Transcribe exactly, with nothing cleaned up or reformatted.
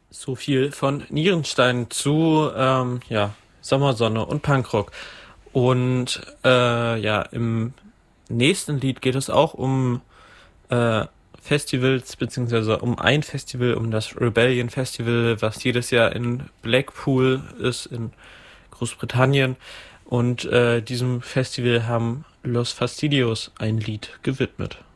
So viel von Nierenstein zu ähm, ja, Sommersonne und Punkrock. Und äh, ja, im nächsten Lied geht es auch um äh, Festivals, beziehungsweise um ein Festival, um das Rebellion Festival, was jedes Jahr in Blackpool ist, in Großbritannien. Und äh, diesem Festival haben Los Fastidios ein Lied gewidmet.